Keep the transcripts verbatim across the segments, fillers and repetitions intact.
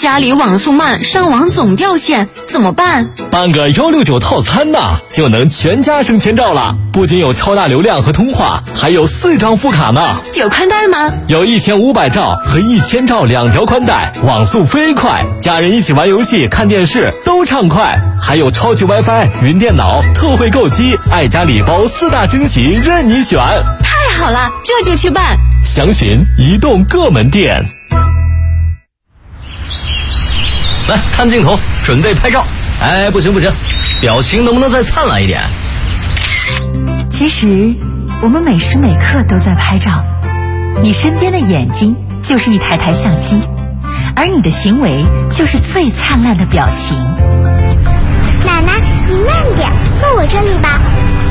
家里网速慢，上网总掉线，怎么办？ 办个幺六九套餐呐，就能全家省钱照了。不仅有超大流量和通话，还有四张副卡呢。 有宽带吗？ 有一千五百兆和一千兆两条宽带，网速飞快，家人一起玩游戏、看电视都畅快。还有超级 WiFi、云电脑、特惠购机、爱家礼包四大惊喜任你选。 太好了，这就去办。 详询移动各门店。 来看镜头，准备拍照。哎，不行不行，表情能不能再灿烂一点？ 其实我们每时每刻都在拍照，你身边的眼睛就是一台台相机，而你的行为就是最灿烂的表情。 奶奶，你慢点，坐我这里吧。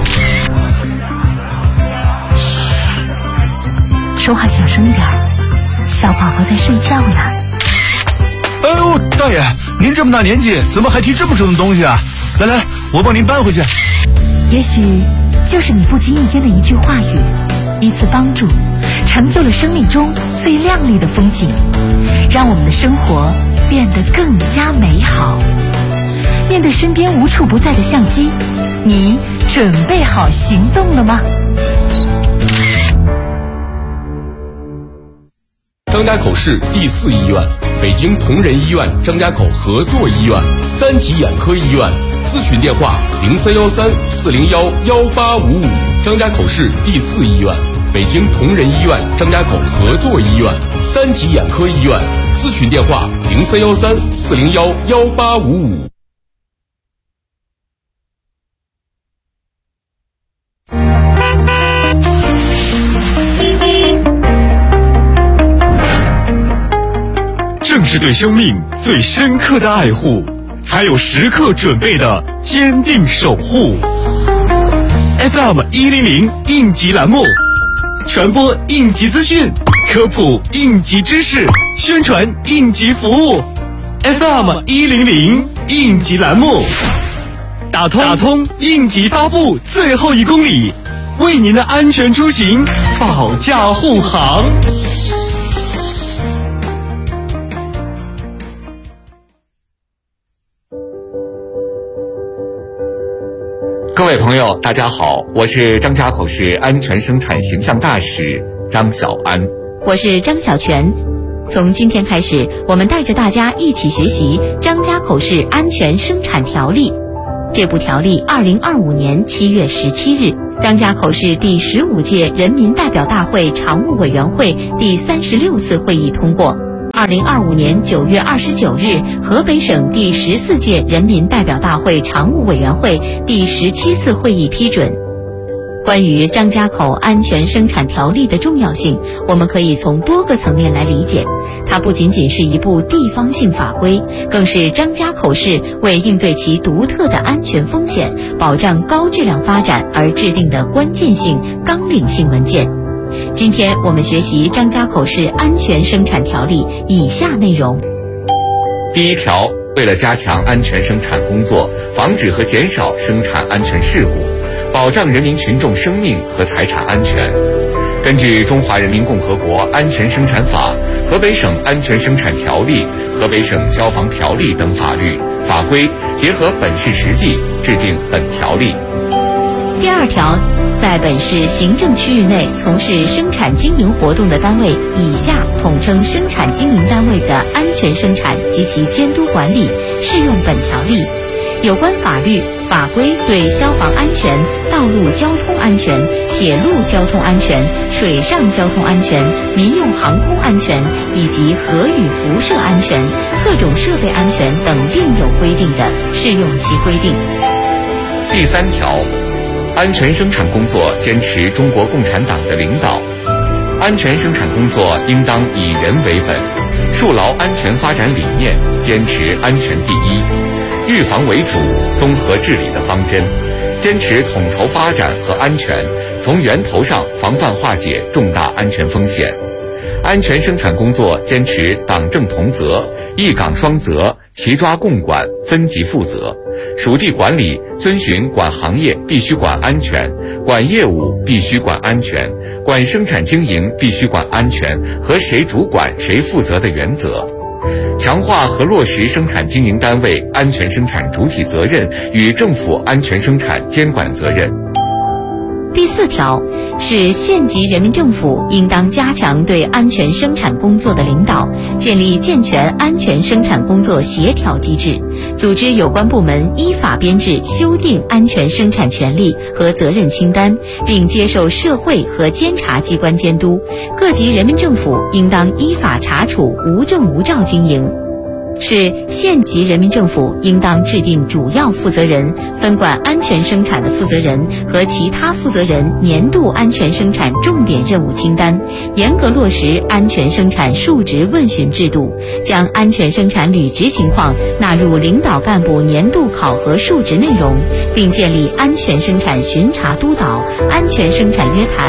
说话小声点儿，小宝宝在睡觉呢。 哎呦，大爷，您这么大年纪，怎么还提这么重的东西啊？来来，我帮您搬回去。 也许就是你不经意间的一句话语，一次帮助，成就了生命中最亮丽的风景，让我们的生活变得更加美好。面对身边无处不在的相机，你准备好行动了吗？ 张家口市第四医院、北京同仁医院张家口合作医院、三级眼科医院，咨询电话零三幺三四零幺幺八五五。张家口市第四医院、北京同仁医院张家口合作医院、三级眼科医院，咨询电话零三幺三四零幺幺八五五。 正是对生命最深刻的爱护，才有时刻准备的坚定守护。F M 一零零应急栏目，传播应急资讯，科普应急知识，宣传应急服务。F M 一零零应急栏目，打通打通应急发布最后一公里，为您的安全出行保驾护航。 各位朋友，大家好，我是张家口市安全生产形象大使张小安。 我是张小泉。从今天开始，我们带着大家一起学习张家口市安全生产条例。这部条例二零二五年七月十七日，张家口市第十五届人民代表大会常务委员会第三十六次会议通过。二零二五年九月二十九日，河北省第十四届人民代表大会常务委员会第十七次会议批准。关于张家口安全生产条例的重要性，我们可以从多个层面来理解。它不仅仅是一部地方性法规，更是张家口市为应对其独特的安全风险、保障高质量发展而制定的关键性、纲领性文件。今天我们学习张家口市安全生产条例以下内容。 第一条，为了加强安全生产工作，防止和减少生产安全事故，保障人民群众生命和财产安全，根据《中华人民共和国安全生产法》、河北省安全生产条例、河北省消防条例等法律法规，结合本市实际，制定本条例。 第二条，在本市行政区域内从事生产经营活动的单位以下统称生产经营单位的安全生产及其监督管理适用本条例。有关法律法规对消防安全、道路交通安全、铁路交通安全、水上交通安全、民用航空安全以及核与辐射安全、特种设备安全等另有规定的，适用其规定。 第三条，安全生产工作坚持中国共产党的领导，安全生产工作应当以人为本，树牢安全发展理念，坚持安全第一、预防为主、综合治理的方针，坚持统筹发展和安全，从源头上防范化解重大安全风险。安全生产工作坚持党政同责、一岗双责、齐抓共管、分级负责，属地管理遵循管行业必须管安全、管业务必须管安全、管生产经营必须管安全和谁主管谁负责的原则。 强化和落实生产经营单位安全生产主体责任与政府安全生产监管责任。 第四条是县级人民政府应当加强对安全生产工作的领导，建立健全安全生产工作协调机制，组织有关部门依法编制修订安全生产权利和责任清单，并接受社会和监察机关监督。各级人民政府应当依法查处无证无照经营。是县级人民政府应当制定主要负责人、分管安全生产的负责人和其他负责人年度安全生产重点任务清单，严格落实安全生产述职问询制度，将安全生产履职情况纳入领导干部年度考核述职内容，并建立安全生产巡查督导、安全生产约谈